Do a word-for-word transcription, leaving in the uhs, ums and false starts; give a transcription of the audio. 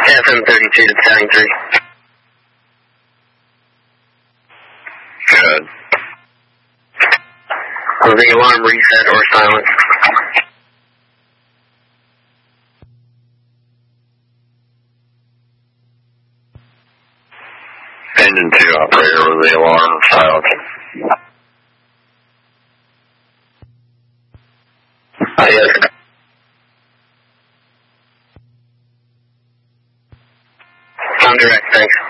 F M thirty-two to Battalion three. Good. Will the alarm reset or silence? Engine two operator, will the alarm silence? Uh, yes. I'm direct, thanks.